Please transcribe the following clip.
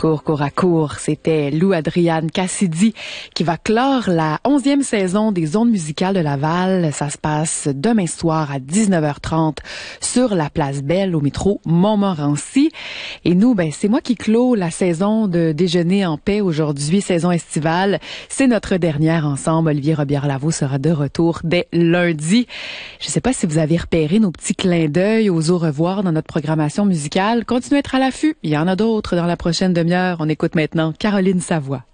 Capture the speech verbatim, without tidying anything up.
Cours, cours à cours, c'était Lou Adriane Cassidy qui va clore la onzième saison des Ondes musicales de Laval. Ça se passe demain soir à dix-neuf heures trente sur la place Belle au métro Montmorency. Et nous, ben c'est moi qui clôt la saison de Déjeuner en paix aujourd'hui, saison estivale. C'est notre dernière ensemble. Olivier Robillard-Lavaux sera de retour dès lundi. Je ne sais pas si vous avez repéré nos petits clins d'œil aux au revoir dans notre programmation musicale. Continuez à être à l'affût. Il y en a d'autres dans la prochaine demi-heure. On écoute maintenant Caroline Savoie.